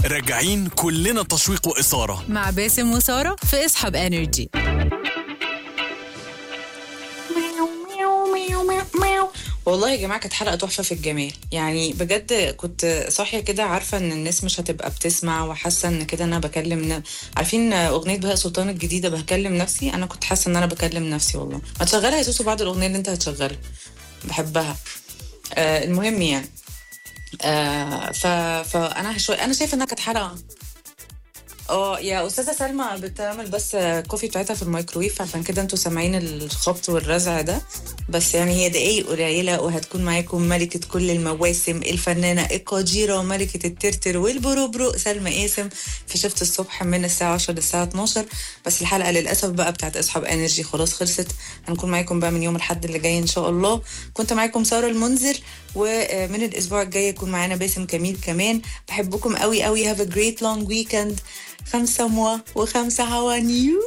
راجعين كلنا تشويق وإثارة مع باسم وسارة في اصحاب انرجي. والله يا جماعة كانت حلقة تحفة في الجمال، يعني بجد كنت صاحية كده عارفة ان الناس مش هتبقى بتسمع، وحاسة ان كده انا بكلم عارفين اغنية بهاء سلطان الجديدة بكلم نفسي؟ انا كنت حاسة ان انا بكلم نفسي. والله ما تشغلها يا سوسو بعد الاغنية اللي انت هتشغلها، بحبها. المهم يعني فانا انا شايفة انها كانت حلقة. يا استاذه سلمى بتعمل بس كوفي بتاعتها في الميكرويف، عشان كده انتوا سامعين الخبط والرزع ده، بس يعني هي دقايق قليله وهتكون معاكم ملكه كل المواسم، الفنانه القديره وملكه الترتر والبروبرو سلمى قاسم في شفت الصبح من الساعه 10 للساعه 12. بس الحلقه للاسف بقى بتاعت اصحاب انرجي خلاص خلصت، هنكون معاكم بقى من يوم الاحد اللي جاي ان شاء الله. كنت معاكم ساره المنذر، ومن الاسبوع الجاي يكون معانا باسم كميل كمان. بحبكم قوي قوي. have a great long weekend. 5 mois و5 حوانيو.